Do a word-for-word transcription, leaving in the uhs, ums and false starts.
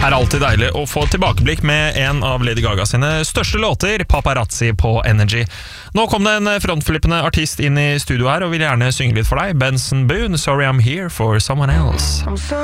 Er alltid deilig å få tilbakeblikk med en av Lady Gaga sine største låter, Paparazzi på Energy. Nå kom det en frontflippende artist inn i studio her og vil gjerne synge litt for deg. Benson Boone, Sorry I'm Here for Someone Else.